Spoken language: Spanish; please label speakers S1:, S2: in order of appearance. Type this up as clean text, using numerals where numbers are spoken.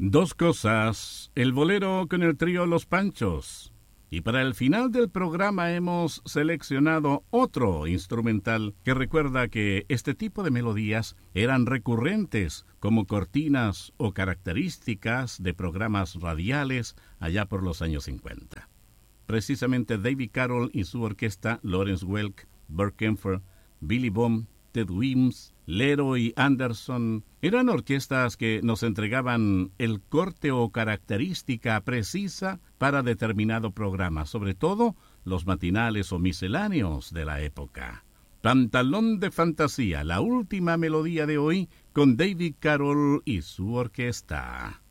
S1: Dos cosas, el bolero con el trío Los Panchos. Y para el final del programa hemos seleccionado otro instrumental que recuerda que este tipo de melodías eran recurrentes como cortinas o características de programas radiales allá por los años 50. Precisamente David Carroll y su orquesta, Lawrence Welk, Bert Kaempfer, Billy Baum, Ted Weems, Leroy Anderson, eran orquestas que nos entregaban el corte o característica precisa para determinado programa, sobre todo los matinales o misceláneos de la época. Pantalón de Fantasía, la última melodía de hoy con David Carroll y su orquesta.